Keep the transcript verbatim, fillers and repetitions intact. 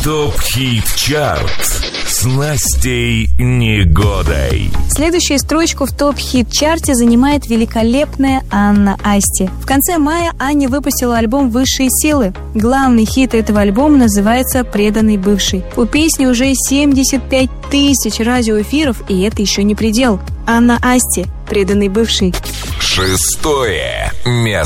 ТОП-хит-чарт с Настей Негодой. Следующую строчку в ТОП-хит-чарте занимает великолепная Анна Асти. В конце мая Аня выпустила альбом «Высшие силы». Главный хит этого альбома называется «Преданный бывший». У песни уже семьдесят пять тысяч радиоэфиров, и это еще не предел. Анна Асти, «Преданный бывший». Шестое место.